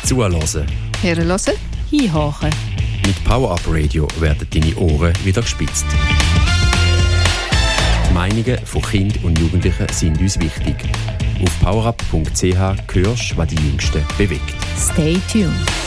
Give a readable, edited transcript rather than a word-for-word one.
Zuhören. Hören. Hinhören. Mit Power-Up Radio werden deine Ohren wieder gespitzt. Die Meinungen von Kindern und Jugendlichen sind uns wichtig. Auf powerup.ch hörst, was die Jüngsten bewegt. Stay tuned.